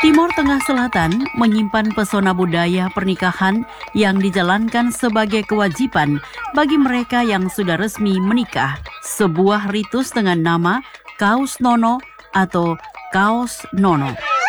Timur Tengah Selatan menyimpan pesona budaya pernikahan yang dijalankan sebagai kewajiban bagi mereka yang sudah resmi menikah. Sebuah ritus dengan nama Kaus Nono atau Kaos Nono.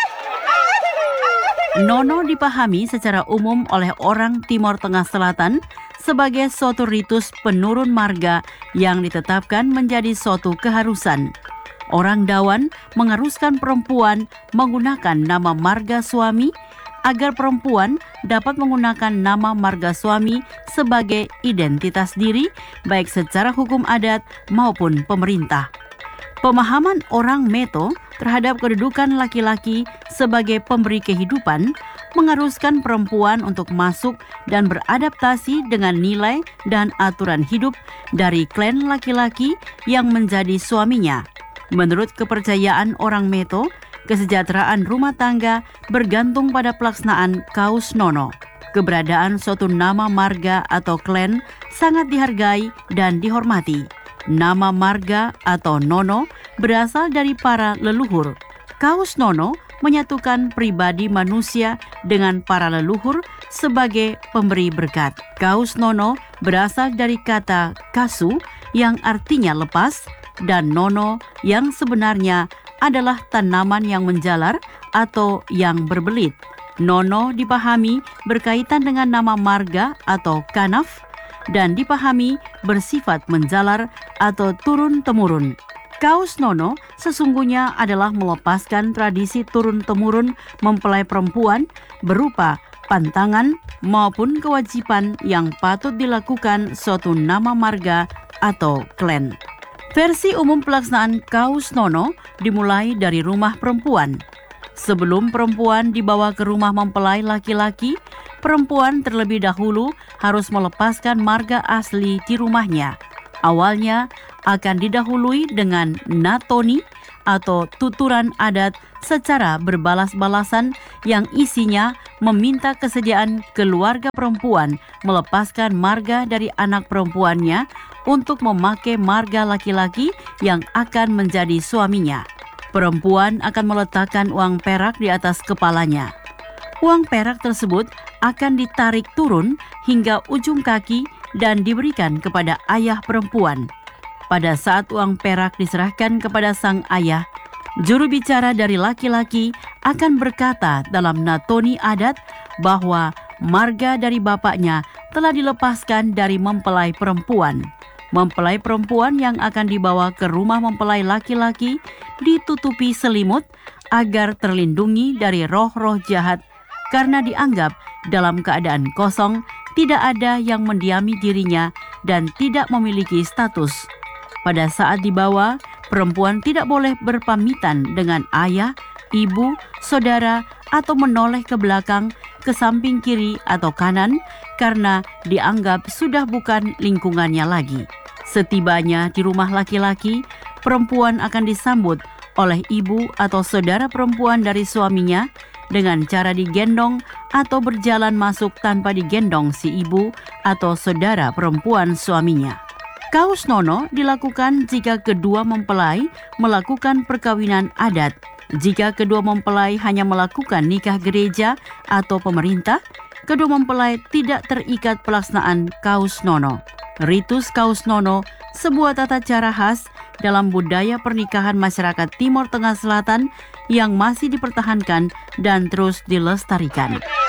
Nono dipahami secara umum oleh orang Timur Tengah Selatan sebagai suatu ritus penurun marga yang ditetapkan menjadi suatu keharusan. Orang Dawan mengharuskan perempuan menggunakan nama marga suami agar perempuan dapat menggunakan nama marga suami sebagai identitas diri baik secara hukum adat maupun pemerintah. Pemahaman orang Meto terhadap kedudukan laki-laki sebagai pemberi kehidupan mengharuskan perempuan untuk masuk dan beradaptasi dengan nilai dan aturan hidup dari klan laki-laki yang menjadi suaminya. Menurut kepercayaan orang Meto, kesejahteraan rumah tangga bergantung pada pelaksanaan Kaus Nono. Keberadaan suatu nama marga atau klan sangat dihargai dan dihormati. Nama marga atau Nono berasal dari para leluhur. Kaus Nono menyatukan pribadi manusia dengan para leluhur sebagai pemberi berkat. Kaus Nono berasal dari kata kasu yang artinya lepas, dan nono yang sebenarnya adalah tanaman yang menjalar atau yang berbelit. Nono dipahami berkaitan dengan nama marga atau kanaf dan dipahami bersifat menjalar atau turun-temurun. Kaus Nono sesungguhnya adalah melepaskan tradisi turun-temurun mempelai perempuan berupa pantangan maupun kewajiban yang patut dilakukan suatu nama marga atau klan. Versi umum pelaksanaan Kaus Nono dimulai dari rumah perempuan. Sebelum perempuan dibawa ke rumah mempelai laki-laki, perempuan terlebih dahulu harus melepaskan marga asli di rumahnya. Awalnya akan didahului dengan natoni atau tuturan adat secara berbalas-balasan yang isinya meminta kesediaan keluarga perempuan melepaskan marga dari anak perempuannya untuk memakai marga laki-laki yang akan menjadi suaminya. Perempuan akan meletakkan uang perak di atas kepalanya. Uang perak tersebut akan ditarik turun hingga ujung kaki dan diberikan kepada ayah perempuan. Pada saat uang perak diserahkan kepada sang ayah, juru bicara dari laki-laki akan berkata dalam natoni adat bahwa marga dari bapaknya telah dilepaskan dari mempelai perempuan. Mempelai perempuan yang akan dibawa ke rumah mempelai laki-laki ditutupi selimut agar terlindungi dari roh-roh jahat karena dianggap dalam keadaan kosong, tidak ada yang mendiami dirinya dan tidak memiliki status. Pada saat dibawa, perempuan tidak boleh berpamitan dengan ayah, ibu, saudara, atau menoleh ke belakang, ke samping kiri atau kanan karena dianggap sudah bukan lingkungannya lagi. Setibanya di rumah laki-laki, perempuan akan disambut oleh ibu atau saudara perempuan dari suaminya dengan cara digendong atau berjalan masuk tanpa digendong si ibu atau saudara perempuan suaminya. Kaus Nono dilakukan jika kedua mempelai melakukan perkawinan adat. Jika kedua mempelai hanya melakukan nikah gereja atau pemerintah, kedua mempelai tidak terikat pelaksanaan Kaus Nono. Ritus Kaus Nono, sebuah tata cara khas dalam budaya pernikahan masyarakat Timur Tengah Selatan yang masih dipertahankan dan terus dilestarikan.